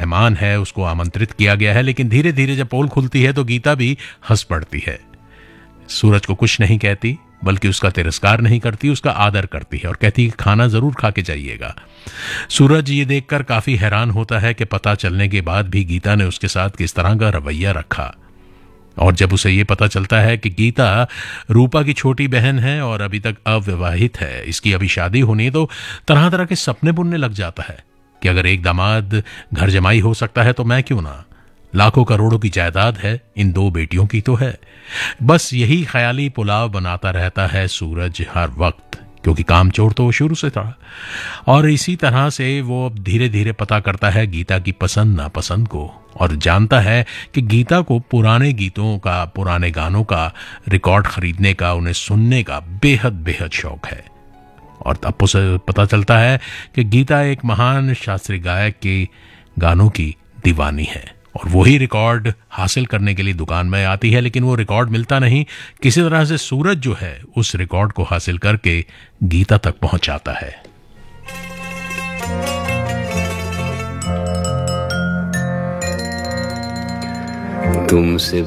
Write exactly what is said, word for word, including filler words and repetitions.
मेहमान है उसको आमंत्रित किया गया है, लेकिन धीरे धीरे जब पोल खुलती है तो गीता भी हंस पड़ती है। सूरज को कुछ नहीं कहती, बल्कि उसका तिरस्कार नहीं करती, उसका आदर करती है और कहती है खाना जरूर खा के जाइएगा। सूरज ये देखकर काफी हैरान होता है कि पता चलने के बाद भी गीता ने उसके साथ किस तरह का रवैया रखा। और जब उसे ये पता चलता है कि गीता रूपा की छोटी बहन है और अभी तक अविवाहित है, इसकी अभी शादी होनी है, तो तरह तरह के सपने बुनने लग जाता है कि अगर एक दामाद घर जमाई हो सकता है तो मैं क्यों ना। लाखों करोड़ों की जायदाद है, इन दो बेटियों की तो है। बस यही ख्याली पुलाव बनाता रहता है सूरज हर वक्त, क्योंकि कामचोर तो वो शुरू से था। और इसी तरह से वो अब धीरे धीरे पता करता है गीता की पसंद नापसंद को, और जानता है कि गीता को पुराने गीतों का, पुराने गानों का रिकॉर्ड खरीदने का, उन्हें सुनने का बेहद बेहद शौक है। और तब उसे पता चलता है कि गीता एक महान शास्त्रीय गायक के गानों की दीवानी है, और वही रिकॉर्ड हासिल करने के लिए दुकान में आती है। लेकिन वो रिकॉर्ड मिलता नहीं। किसी तरह से सूरज जो है उस रिकॉर्ड को हासिल करके गीता तक पहुंचाता है। तुमसे